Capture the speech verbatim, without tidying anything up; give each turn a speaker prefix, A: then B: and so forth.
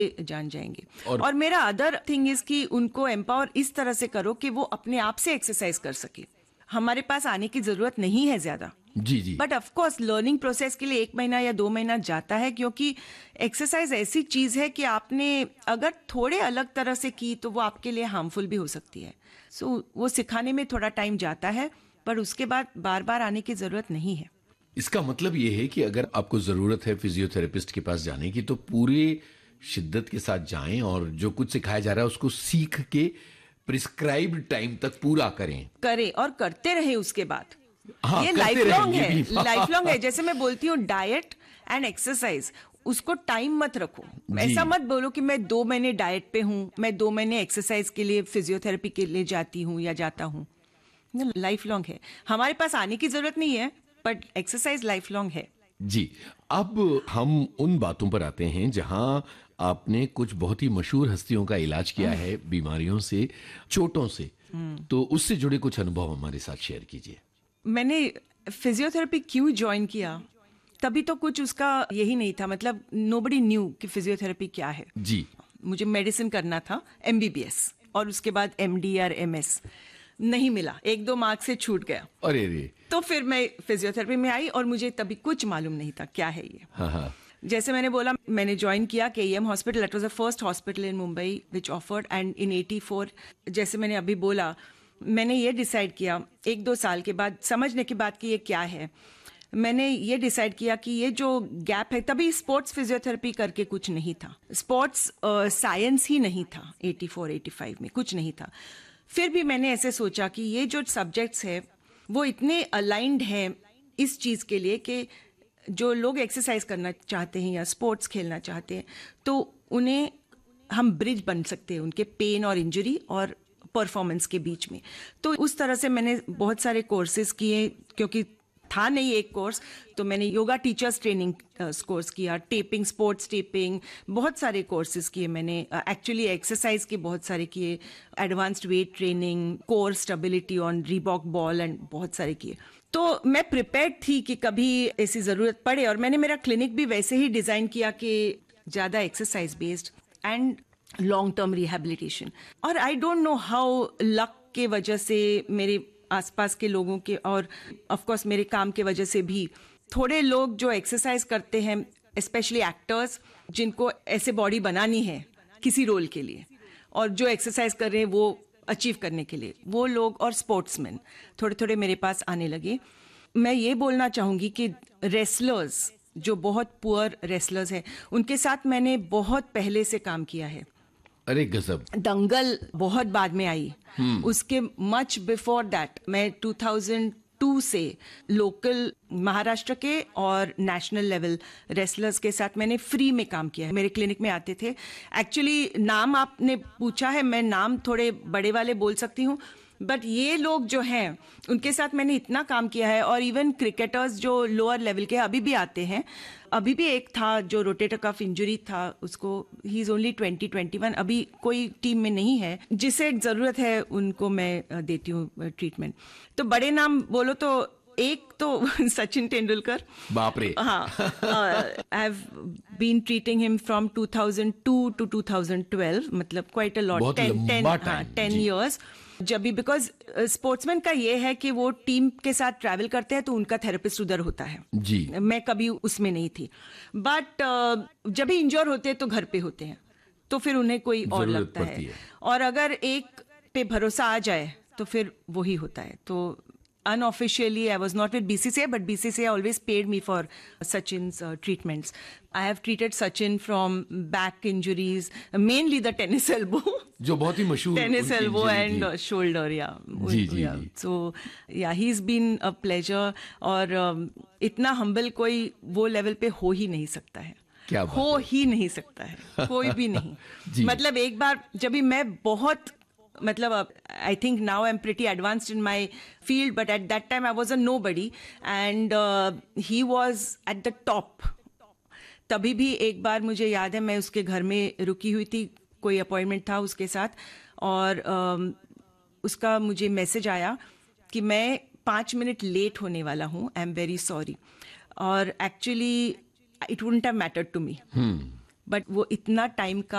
A: जान जाएंगे। और, और मेरा अदर थिंग इज कि उनको एम्पावर इस तरह से करो कि वो अपने आप से एक्सरसाइज कर सके। हमारे पास आने की जरूरत नहीं है ज्यादा,
B: जी जी,
A: but of course learning process के लिए एक महीना या दो महीना जाता है, क्योंकि एक्सरसाइज ऐसी चीज है कि आपने अगर थोड़े अलग तरह से की तो वो आपके लिए हार्मफुल भी हो सकती है। सो so, वो सिखाने में थोड़ा टाइम जाता है, पर उसके बाद बार बार आने की जरूरत नहीं है।
B: इसका मतलब ये है कि अगर आपको जरूरत है फिजियोथेरेपिस्ट के पास जाने की तो पूरे शिद्दत के साथ जाएं और जो कुछ सिखाया जा रहा है उसको सीख के प्रिस्क्राइब्ड टाइम तक पूरा करें करें
A: और करते रहे उसके बाद।
B: हाँ,
A: ये लाइफ लॉन्ग है, लाइफ लॉन्ग है। जैसे मैं बोलती हूँ डाइट एंड एक्सरसाइज, उसको टाइम मत रखो। ऐसा मत बोलो कि मैं दो महीने डाइट पे हूँ, मैं दो महीने एक्सरसाइज के लिए फिजियोथेरेपी के लिए जाती हूँ या जाता हूँ। लाइफ लॉन्ग है, हमारे पास आने की जरूरत नहीं है, बट एक्सरसाइज लाइफ लॉन्ग है।
B: जी, अब हम उन बातों पर आते हैं जहां आपने कुछ बहुत ही मशहूर हस्तियों का इलाज किया है, बीमारियों से, चोटों से, तो उससे जुड़े कुछ अनुभव हमारे साथ शेयर कीजिए।
A: मैंने फिजियोथेरेपी क्यों ज्वाइन किया, तभी तो कुछ उसका यही नहीं था, मतलब नोबडी न्यू कि फिजियोथेरेपी क्या है।
B: जी,
A: मुझे मेडिसिन करना था, एमबीबीएस, और उसके बाद एमडी और एमएस नहीं मिला, एक दो मार्क्स से छूट गया।
B: अरे रे।
A: तो फिर मैं फिजियोथेरेपी में आई और मुझे तभी कुछ मालूम नहीं था क्या है ये।
B: हाँ हाँ।
A: जैसे मैंने बोला, मैंने ज्वाइन किया KEM hospital, that was the first hospital in Mumbai which offered, and in eighty four, जैसे मैंने अभी बोला, मैंने ये डिसाइड किया एक दो साल के बाद, समझने के बाद कि ये क्या है, मैंने ये डिसाइड किया कि ये जो गैप है, तभी स्पोर्ट्स फिजियोथेरेपी करके कुछ नहीं था, स्पोर्ट्स साइंस ही नहीं था, एटी फोर एटी फाइव में कुछ नहीं था। फिर भी मैंने ऐसे सोचा कि ये जो सब्जेक्ट्स है वो इतने अलाइंड हैं इस चीज़ के लिए कि जो लोग एक्सरसाइज करना चाहते हैं या स्पोर्ट्स खेलना चाहते हैं, तो उन्हें हम ब्रिज बन सकते हैं उनके पेन और इंजरी और परफॉर्मेंस के बीच में। तो उस तरह से मैंने बहुत सारे कोर्सेज किए, क्योंकि था नहीं एक कोर्स, तो मैंने योगा टीचर्स ट्रेनिंग कोर्स किया, टेपिंग, स्पोर्ट्स टेपिंग, बहुत सारे कोर्सेज किए मैंने, एक्चुअली एक्सरसाइज के बहुत सारे किए, advanced weight training, core stability on Reebok ball and बहुत सारे किए। तो मैं प्रिपेयर्ड थी कि कभी ऐसी जरूरत पड़े, और मैंने मेरा क्लिनिक भी वैसे ही डिजाइन किया कि ज्यादा exercise based and long term rehabilitation. और I don't know how luck के वजह से, मेरे आसपास के लोगों के और ऑफ कोर्स मेरे काम के वजह से भी, थोड़े लोग जो एक्सरसाइज करते हैं, स्पेशली एक्टर्स जिनको ऐसे बॉडी बनानी है किसी रोल के लिए, और जो एक्सरसाइज कर रहे हैं वो अचीव करने के लिए, वो लोग और स्पोर्ट्समैन थोड़े थोड़े मेरे पास आने लगे। मैं ये बोलना चाहूंगी कि रेसलर्स, जो बहुत पुअर रेसलर्स हैं, उनके साथ मैंने बहुत पहले से काम किया है।
B: अरे गजब।
A: दंगल बहुत बाद में आई, उसके मच बिफोर दैट मैं टू थाउजेंड टू से लोकल महाराष्ट्र के और नेशनल लेवल रेसलर्स के साथ मैंने फ्री में काम किया है, मेरे क्लिनिक में आते थे। एक्चुअली नाम आपने पूछा है, मैं नाम थोड़े बड़े वाले बोल सकती हूँ, बट ये लोग जो हैं उनके साथ मैंने इतना काम किया है। और इवन क्रिकेटर्स जो लोअर लेवल के अभी भी आते हैं, अभी भी एक था जो रोटेटर कफ इंजरी था उसको, he is only twenty twenty one, अभी कोई टीम में नहीं है, जिसे जरूरत है उनको मैं देती हूँ ट्रीटमेंट। तो बड़े नाम बोलो तो एक तो सचिन तेंदुलकर, बाप रे। हाँ, I have been treating him from two thousand to to two thousand twelve, मतलब quite a lot, ten ten years. जब भी, बिकॉज स्पोर्ट्समैन का ये है कि वो टीम के साथ ट्रैवल करते हैं तो उनका थेरेपिस्ट उधर होता है जी, मैं कभी उसमें नहीं थी। बट uh, जब भी इंजोर होते हैं तो घर पे होते हैं, तो फिर उन्हें कोई और लगता है, है और अगर एक पे भरोसा आ जाए तो फिर वही होता है। तो unofficially I was not with B C C I, but B C C I always paid me for Sachin's uh, treatments. I have treated Sachin from back injuries, mainly the tennis elbow,
B: जो बहुत ही मशहूर
A: tennis elbow and uh, shoulder, yeah.
B: Ji ji
A: yeah.
B: Ji.
A: So yeah, he's been a pleasure, और um, इतना humble कोई वो level पे हो ही नहीं सकता है,
B: क्या
A: हो ही नहीं सकता है कोई भी नहीं। मतलब एक बार जब भी मैं बहुत, मतलब I think now I am pretty advanced in my field, but at that time I was a no buddy and he was at the top. तभी भी एक बार मुझे याद है, मैं उसके घर में रुकी हुई थी, कोई अपॉइंटमेंट था उसके साथ, और uh, उसका मुझे मैसेज आया कि मैं पाँच मिनट लेट होने वाला हूँ, आई एम वेरी सॉरी। और actually it wouldn't have mattered to me, but वो इतना टाइम का